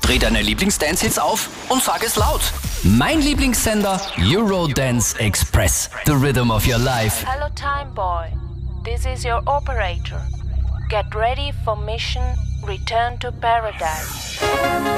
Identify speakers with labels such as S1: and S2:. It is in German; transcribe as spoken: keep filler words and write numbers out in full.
S1: Dreh deine Lieblingsdance-Hits auf und sag es laut. Mein Lieblingssender Eurodance Express. The rhythm of your life.
S2: Hello Time Boy, this is your operator. Get ready for mission Return to Paradise.